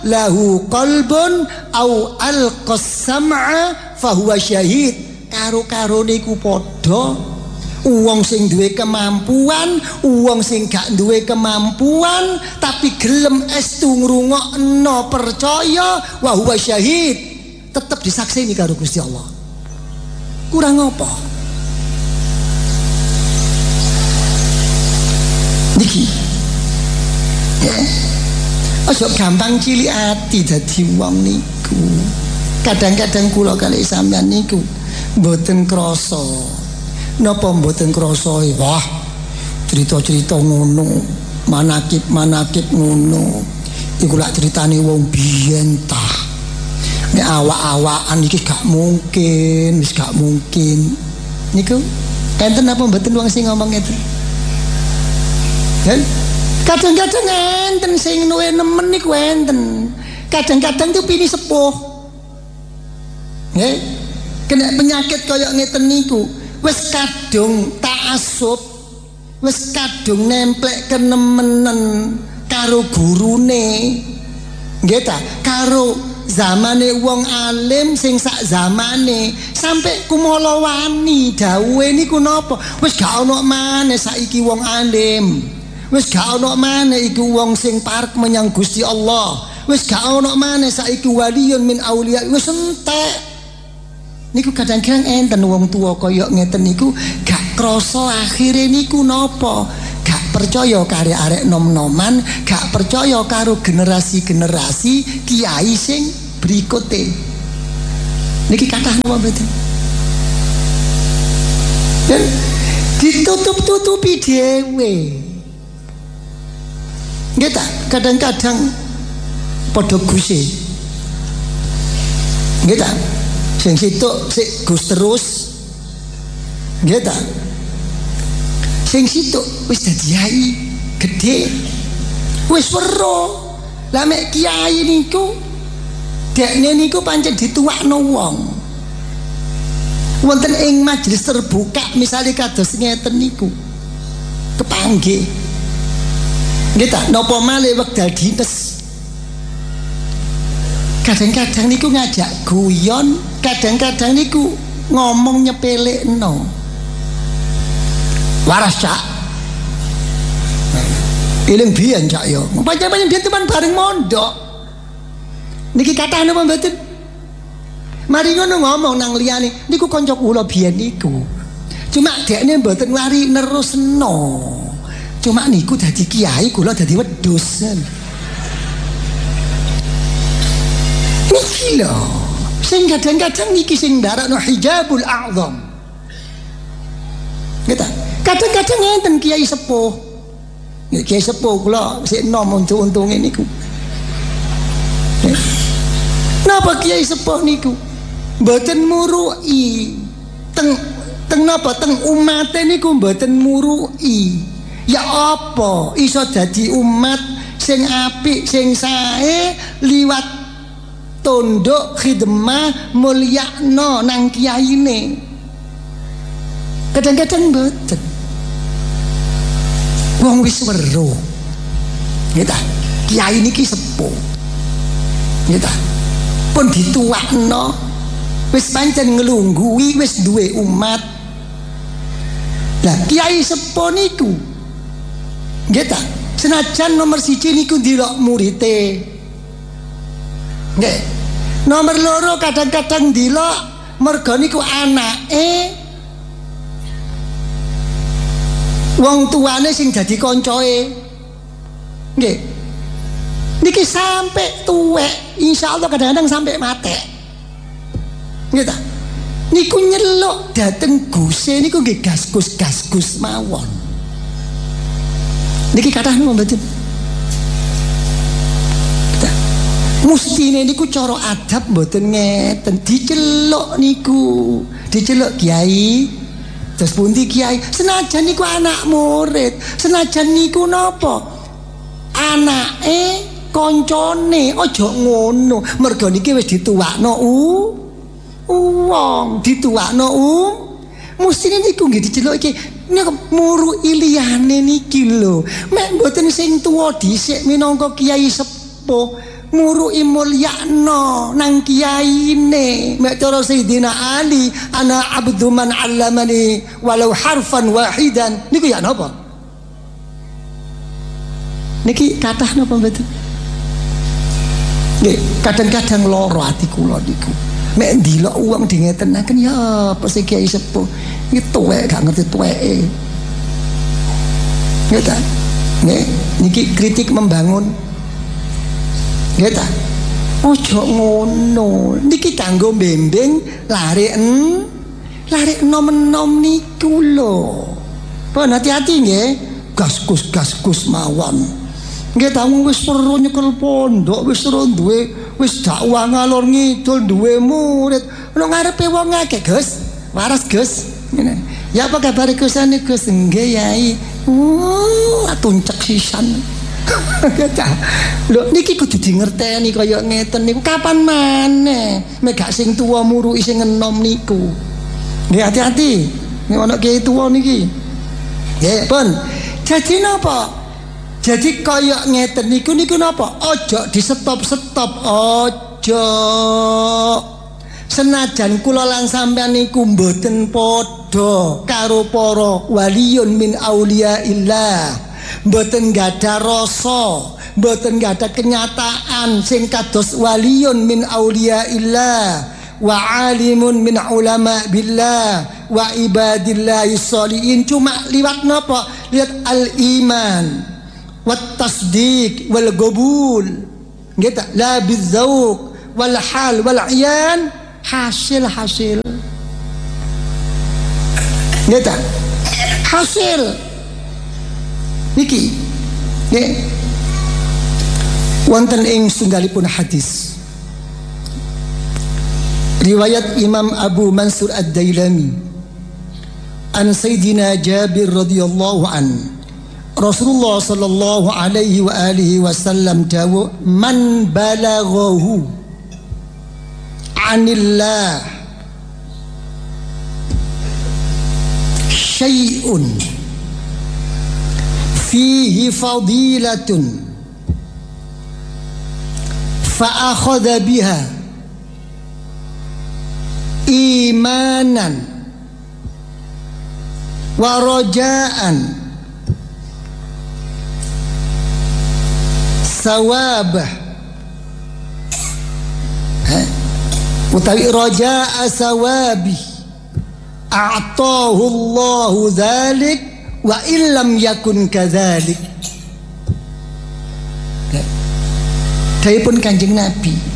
lahu qalbun au alqas sam'a fahuwa syahid. Karo-karo niku padha wong sing duwe kemampuan, wong sing gak duwe kemampuan tapi gelem estu ngrungokno percaya wa huwa syahid, tetep disakseni karo Gusti Allah. Kurang apa? Niki ojo gampang cilik ati dadi wong niku. Kadang-kadang kula kali sampean niku mboten krasa. Napa mboten krasa? Wah, cerita-cerita ngono, manakib ngono. Iku lak critane wong biyen ta. Nek awak-awakan iki gak mungkin, wis gak mungkin. Niku enten apa mboten wong sing ngomong itu? Kan? Kadang-kadang enten sing luwe nemen niku enten. Kadang-kadang tuh pini sepuh. Nggih. Kena penyakit kaya ngeten niku. Wis kadung ta'assub, wis kadung nemplek kenemenen karo gurune. Nggih ta? Karo zamane wong alim sing sak zamane sampai kumala wani dawuhe niku napa? Wis gak ana maneh saiki wong alim. Wis gak ana maneh iku wong sing parek menyang Gusti Allah. Wis gak ana maneh saiki waliyun min auliya. Wis entek. Niku kadang-kadang enten wong tua kaya ngeten niku gak krasa akhire niku napa? Gak percaya karo arek nom-noman, gak percaya karo generasi-generasi kiai sing berikute. Niki kathah napa mboten? Dan ditutup-tutupi dhewe. Nggih ta, kadang-kadang padha guse. Nggih ta? Sing situk sik gus terus. Nggih ta? Sing situk wis dadi kiai gedhe. Wis weruh. Lah mek kiai niku dekne niku pancen dituwakno wong. Wonten ing majelis terbuka misalnya kados ngeten niku. Kepanggih. Nggih ta, napa malih wekdal dites. Kadang-kadang niku ngajak guyon, kadang-kadang niku ngomong nyepelekno. Waras Cak. Iling biyen Cak yo. Pancen biyen teman bareng mondok. Niki kathah napa mboten? Mari ngono ngomong nang liyane, niku kanca kula biyen niku. Cuma dekne mboten lari nerusno. Cuma niku dadi kiai, kula dadi wedhus. Niki lho, sing kadang-kadang niki sing ndarakno hijabul a'zam. Kita kadang-kadang enten kiai sepuh. Kiai sepuh kula sik enom untung-untunge niku. Napa kiai sepuh niku? Mboten murui. Teng napa teng umate niku mboten murui. Ya apa iso dadi umat sing apik sing sae liwat tunduk khidmah mulyakno nang kiyaine. Kadang-kadang mboten. Wong wis weruh. Nggih ta? Kiai niki sepuh. Nggih ta? Pun dituwakno wis pancen nglungguhi wis duwe umat. Lah kiai sepuh niku nggih ta? Senajan nomor 1 niku ndelok murite. Nggih. Nomor 2 kadang-kadang ndelok merga niku anake wong tuane sing dadi koncoe. Nggih. Niki sampai tuwek, insyaallah kadang-kadang sampai mate. Nggih ta? Niku nyeluk dateng guse niku nggih gaskus-gaskus mawon. Niki kathah napa mboten? Mustine niku cara adab mboten ngeten, diceluk niku, diceluk kiai. Terus pundi kiai? Senajan niku anak murid, senajan niku napa? Anake koncone, aja ngono. Mergo niki wis dituwakno wong, dituwakno mustine niku nggih diceluk iki niku muru iliyane niki lho. Mek mboten sing tuwa dhisik minangka kiai sepuh murui mulyakno nang kiyaine mek cara Sayyidina Ali ana abdu man 'allamani walau harfan wahidan niku ya napa niki kathah napa mboten nggih kadang-kadang lara ati kula niku mek ndelok wong dingetenaken ya apa sing kiai sepuh iki tuwek gak ngerti tuweke nggih ta nggih niki kritik membangun nggih ta ojo ngono niki kanggo mbembing lari enom-enom niku lho pun hati-hati nggih gaskus mawon nggih ta wis perlu nyekel pondok wis duwe wis dakwah ngalor ngidul duwe murid ono ngarepe wong akeh Gus waras Gus ngene ya apa kabar Gus Gus nggih yai tuncek sisan lho niki kudu dingerteni kaya ngeten niku kapan maneh mek gak sing tuwa murui sing enom niku nggih hati-hati nek ana kiai tuwa niki nggih pun jadi napa jadi kaya ngeten niku napa ojo di stop ojo senajan kula lan sampean niku mboten padha karo para waliyun min auliyaillah mboten gadah rasa mboten gadah kenyataan sing kados waliyun min auliyaillah wa alimun min ulama billah wa ibadillahi sholihin cuma liwat napa lihat al iman wat tasdiq wal qabul nggih ta la bizauq wal hal wal iyan hasil nggih ta hasil niki nggih wonten ing setunggalipun hadis riwayat Imam Abu Mansur Ad-Dailami an Sayyidina Jabir radhiyallahu an Rasulullah sallallahu alaihi wa alihi wasallam dawuh man balaghahu anillah syai'un fihi fadilatun fa akhadha biha imanan wa rajaan sawabah utawi rajaa sawabi a'tahu Allahu dzalik wa illam yakun kadzalik dawuhipun Kanjeng Nabi